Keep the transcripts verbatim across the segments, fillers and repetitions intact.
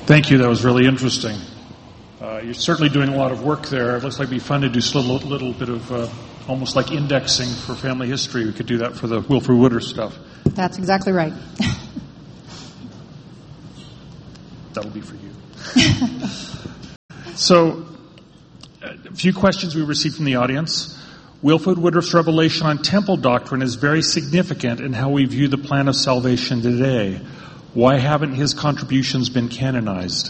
Thank you. That was really interesting. Uh, you're certainly doing a lot of work there. It looks like it'd be fun to do a little, little bit of uh, almost like indexing for family history. We could do that for the Wilford Woodruff stuff. That's exactly right. That'll be for you. So, a few questions we received from the audience. Wilford Woodruff's revelation on temple doctrine is very significant in how we view the plan of salvation today. Why haven't his contributions been canonized?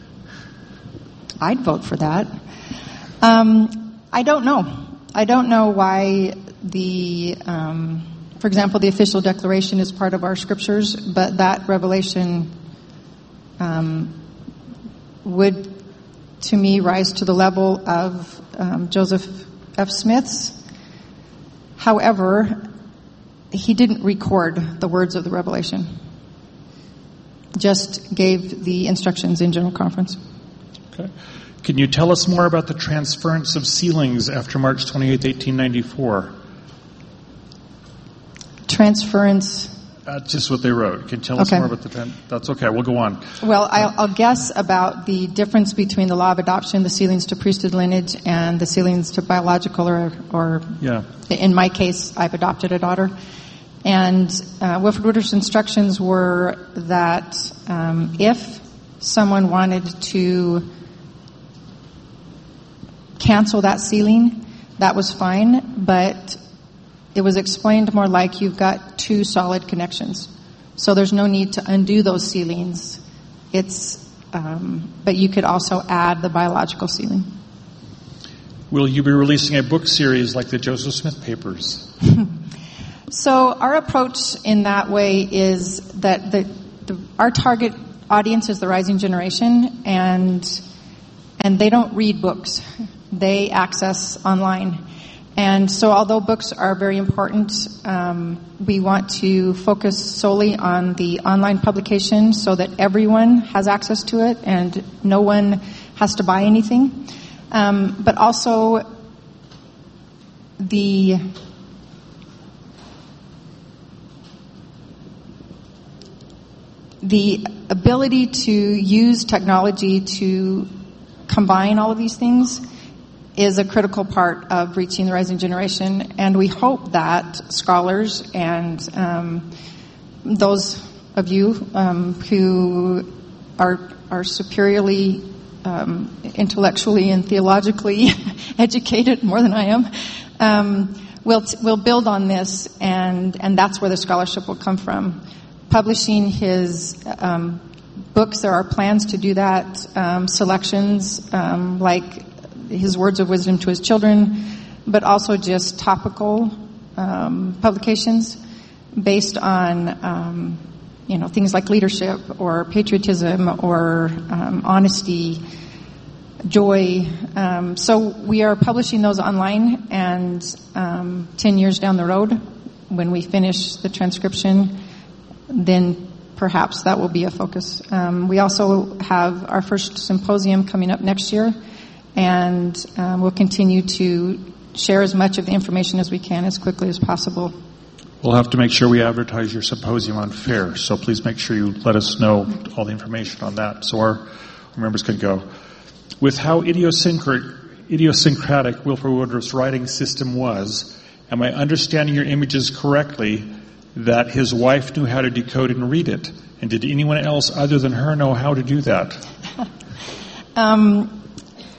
I'd vote for that. Um, I don't know. I don't know why the, um, for example, the official declaration is part of our scriptures, but that revelation um, would, to me, rise to the level of um, Joseph F. Smith's. However, he didn't record the words of the revelation. Just gave the instructions in General Conference. Okay. Can you tell us more about the transference of sealings after March twenty-eighth, eighteen ninety-four? Transference? Uh, just what they wrote. Can you tell us okay. more about the... Tran- That's okay. We'll go on. Well, I'll, I'll guess about the difference between the law of adoption, the sealings to priesthood lineage, and the sealings to biological or... or yeah. In my case, I've adopted a daughter. And uh, Wilford Woodruff's instructions were that um, if someone wanted to cancel that sealing, that was fine, but it was explained more like you've got two solid connections. So there's no need to undo those sealings. It's, um, but you could also add the biological sealing. Will you be releasing a book series like the Joseph Smith Papers? So our approach in that way is that the, the, our target audience is the rising generation, and and they don't read books. They access online. And so although books are very important, um, we want to focus solely on the online publication so that everyone has access to it and no one has to buy anything. Um, but also the... The ability to use technology to combine all of these things is a critical part of reaching the rising generation, and we hope that scholars and um, those of you um, who are are superiorly um, intellectually and theologically educated, more than I am, um, will will build on this, and and that's where the scholarship will come from. Publishing his um, books, there are plans to do that, um, selections um, like his words of wisdom to his children, but also just topical um, publications based on um, you know things like leadership or patriotism or um, honesty, joy. Um, so we are publishing those online, and um, ten years down the road, when we finish the transcription, then perhaps that will be a focus. Um, we also have our first symposium coming up next year, and um, we'll continue to share as much of the information as we can as quickly as possible. We'll have to make sure we advertise your symposium on FAIR, so please make sure you let us know all the information on that so our members can go. With how idiosyncratic, idiosyncratic Wilford Woodruff's writing system was, am I understanding your images correctly that his wife knew how to decode and read it? And did anyone else other than her know how to do that? um,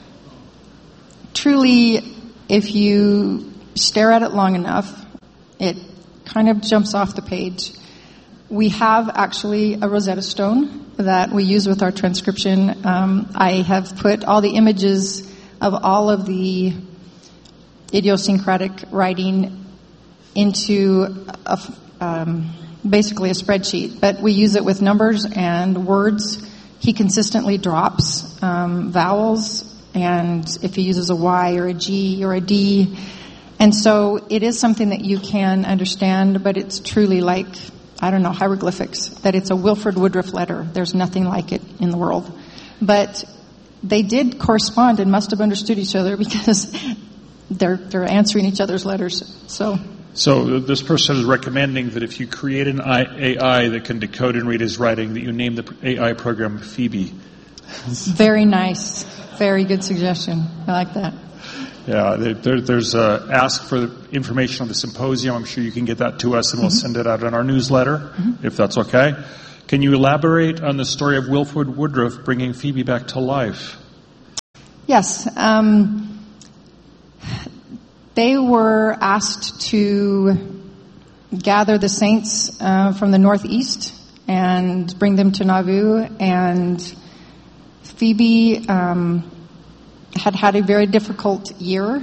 truly, if you stare at it long enough, it kind of jumps off the page. We have actually a Rosetta Stone that we use with our transcription. Um, I have put all the images of all of the idiosyncratic writing into a Um, basically a spreadsheet, but we use it with numbers and words. He consistently drops um, vowels, and if he uses a Y or a G or a D, and so it is something that you can understand, but it's truly like, I don't know, hieroglyphics, that it's a Wilford Woodruff letter. There's nothing like it in the world. But they did correspond and must have understood each other because they're they're answering each other's letters. So... So this person is recommending that if you create an A I that can decode and read his writing, that you name the A I program Phoebe. Very nice. Very good suggestion. I like that. Yeah, there, there's a ask for information on the symposium. I'm sure you can get that to us, and we'll mm-hmm. send it out in our newsletter, mm-hmm. if that's okay. Can you elaborate on the story of Wilford Woodruff bringing Phoebe back to life? Yes. Um, they were asked to gather the saints uh, from the northeast and bring them to Nauvoo, and Phoebe um, had had a very difficult year.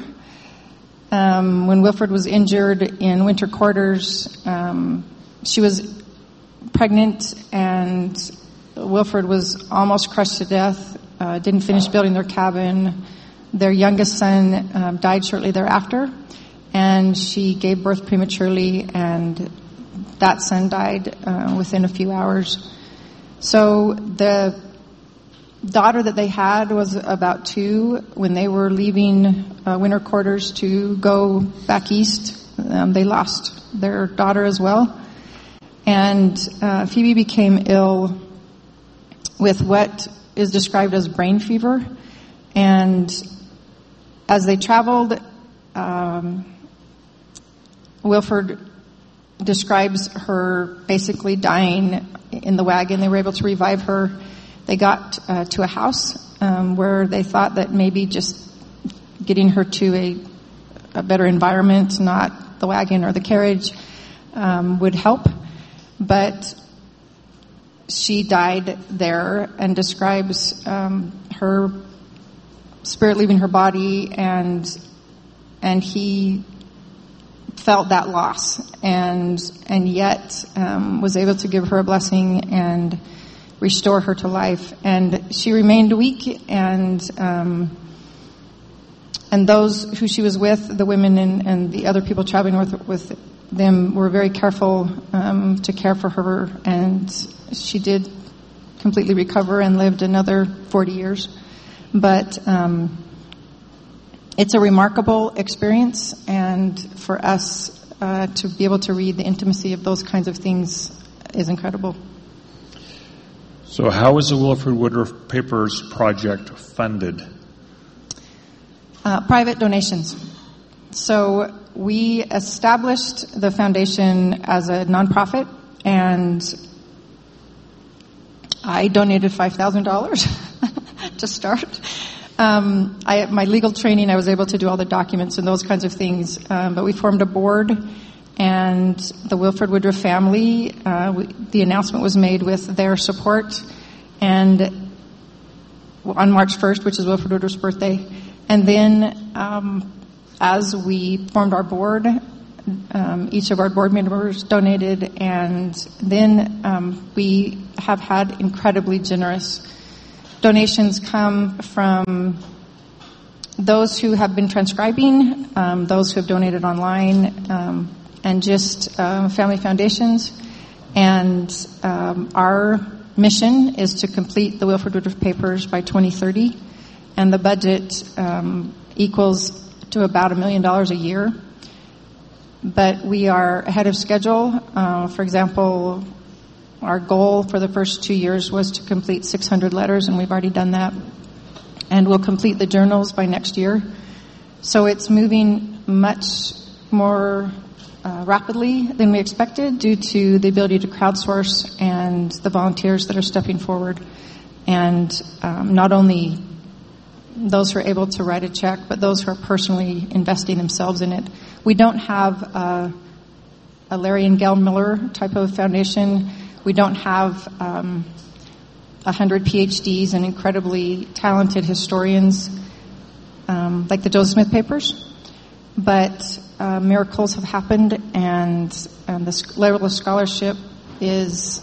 Um, when Wilford was injured in winter quarters, um, she was pregnant, and Wilford was almost crushed to death, uh, didn't finish building their cabin. Their youngest son um, died shortly thereafter, and she gave birth prematurely, and that son died uh, within a few hours. So the daughter that they had was about two when they were leaving uh, winter quarters to go back east. Um, they lost their daughter as well. And uh, Phoebe became ill with what is described as brain fever. And as they traveled, um, Wilford describes her basically dying in the wagon. They were able to revive her. They got uh, to a house um, where they thought that maybe just getting her to a, a better environment, not the wagon or the carriage, um, would help. But she died there, and describes um, her spirit leaving her body, and and he felt that loss, and and yet um, was able to give her a blessing and restore her to life. And she remained weak, and um, and those who she was with, the women and, and the other people traveling with with them, were very careful um, to care for her, and she did completely recover and lived another forty years. But um, it's a remarkable experience, and for us uh, to be able to read the intimacy of those kinds of things is incredible. So how is the Wilford Woodruff Papers project funded? Uh, private donations. So we established the foundation as a nonprofit, and I donated five thousand dollars to start. Um, I, my legal training, I was able to do all the documents and those kinds of things. Um, but we formed a board, and the Wilford Woodruff family, uh, we, the announcement was made with their support, and on March first, which is Wilford Woodruff's birthday. And then um, as we formed our board, um, each of our board members donated, and then um, we have had incredibly generous donations come from those who have been transcribing, um, those who have donated online, um, and just uh, family foundations. And um, our mission is to complete the Wilford Woodruff Papers by twenty thirty, and the budget um, equals to about a million dollars a year. But we are ahead of schedule. Uh, for example, our goal for the first two years was to complete six hundred letters, and we've already done that. And we'll complete the journals by next year. So it's moving much more uh, rapidly than we expected, due to the ability to crowdsource and the volunteers that are stepping forward. And um, not only those who are able to write a check, but those who are personally investing themselves in it. We don't have a, a Larry and Gail Miller type of foundation. We don't have um, one hundred P H Ds and incredibly talented historians um, like the Joseph Smith Papers. But uh, miracles have happened, and, and the level of scholarship is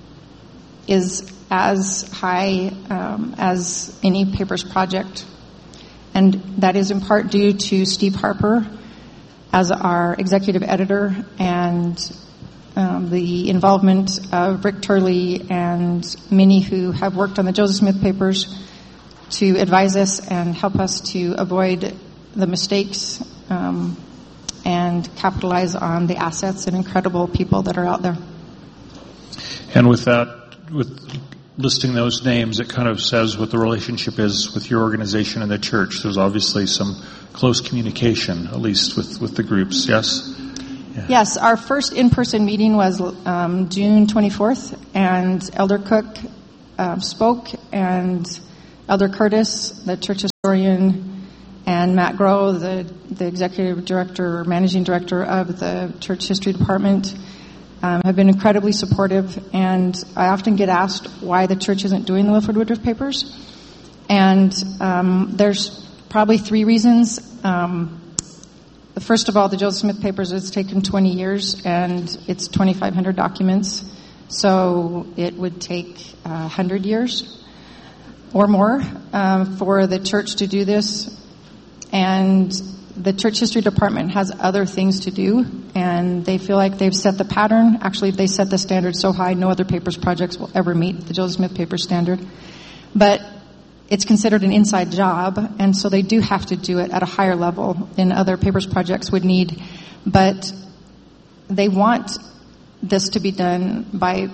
is as high um, as any Papers project. And that is in part due to Steve Harper as our executive editor, and um, the involvement of Rick Turley and many who have worked on the Joseph Smith Papers to advise us and help us to avoid the mistakes um, and capitalize on the assets and incredible people that are out there. And with that, with listing those names, it kind of says what the relationship is with your organization and the church. There's obviously some close communication, at least with, with the groups, yes? Yeah. Yes, our first in-person meeting was um, June twenty-fourth, and Elder Cook uh, spoke, and Elder Curtis, the church historian, and Matt Groh, the, the executive director or managing director of the church history department, um, have been incredibly supportive. And I often get asked why the church isn't doing the Wilford Woodruff papers. And um, there's probably three reasons. Um, first of all, the Joseph Smith papers, it's taken twenty years, and it's twenty-five hundred documents. So it would take uh, one hundred years or more um, for the church to do this. And the church history department has other things to do, and they feel like they've set the pattern. Actually, they set the standard so high, no other papers projects will ever meet the Joseph Smith paper standard. But it's considered an inside job, and so they do have to do it at a higher level than other papers projects would need. But they want this to be done by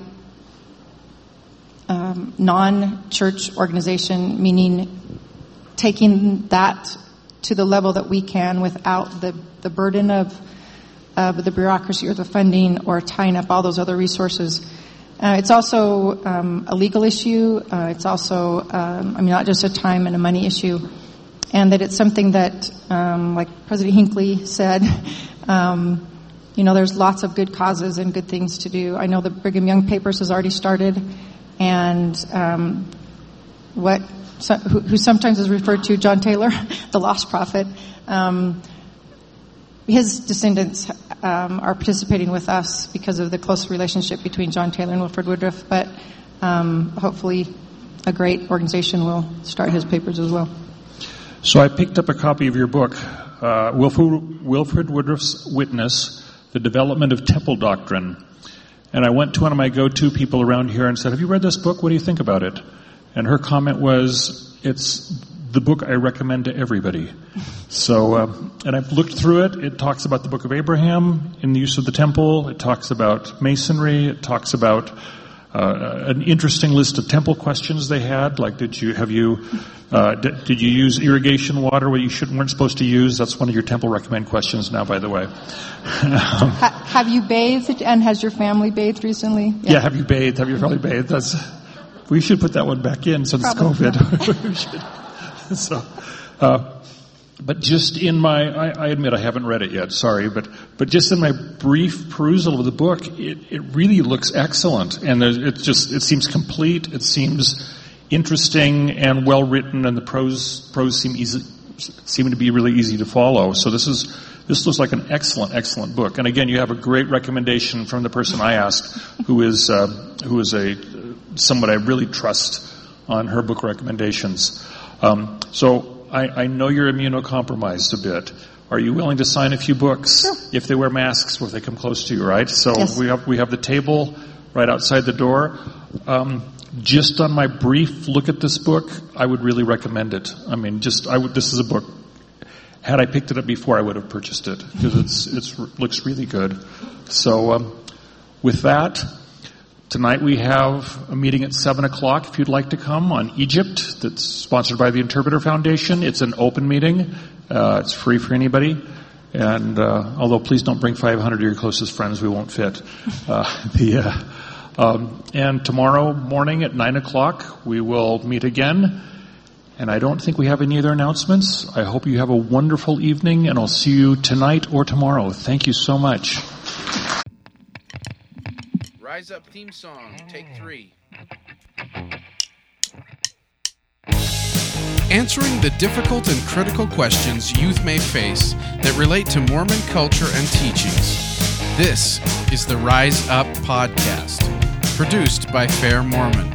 um, non-church organization, meaning taking that to the level that we can without the, the burden of, of the bureaucracy or the funding or tying up all those other resources. Uh, it's also um, a legal issue. Uh, it's also, um, I mean, not just a time and a money issue. And that it's something that, um, like President Hinckley said, um, you know, there's lots of good causes and good things to do. I know the Brigham Young Papers has already started, and um, what so, who, who sometimes is referred to, John Taylor, the lost prophet, um, his descendants um, are participating with us because of the close relationship between John Taylor and Wilford Woodruff, but um, hopefully a great organization will start his papers as well. So I picked up a copy of your book, uh, Wilford, Wilford Woodruff's Witness, The Development of Temple Doctrine. And I went to one of my go-to people around here and said, have you read this book? What do you think about it? And her comment was, it's the book I recommend to everybody. So, uh, and I've looked through it. It talks about the Book of Abraham in the use of the temple. It talks about masonry. It talks about uh, an interesting list of temple questions they had. Like, did you have you uh, did, did you use irrigation water where you shouldn't weren't supposed to use? That's one of your temple recommend questions now, by the way. ha- have you bathed, and has your family bathed recently? Yeah, yeah have you bathed? Have your family bathed? That's. We should put that one back in since Probably COVID. we should. So, uh, but just in my, I, I admit I haven't read it yet, sorry, but, but just in my brief perusal of the book, it, it really looks excellent. And it just, it seems complete, it seems interesting and well written, and the prose, prose seem easy, seem to be really easy to follow. So this is, this looks like an excellent, excellent book. And again, you have a great recommendation from the person I asked, who is, uh, who is a, someone I really trust on her book recommendations. Um, so I, I know you're immunocompromised a bit. Are you willing to sign a few books Sure. if they wear masks or if they come close to you, right? So yes. we have we have the table right outside the door. Um, just on my brief look at this book, I would really recommend it. I mean, just I would. This is a book. Had I picked it up before, I would have purchased it because it's it's it looks really good. So um, with that. Tonight we have a meeting at seven o'clock if you'd like to come on Egypt that's sponsored by the Interpreter Foundation. It's an open meeting. Uh, it's free for anybody. And uh, although please don't bring five hundred of your closest friends, we won't fit. Uh, the, uh, um, and tomorrow morning at nine o'clock we will meet again. And I don't think we have any other announcements. I hope you have a wonderful evening, and I'll see you tonight or tomorrow. Thank you so much. Rise Up theme song, take three. Answering the difficult and critical questions youth may face that relate to Mormon culture and teachings. This is the Rise Up Podcast, produced by Fair Mormon.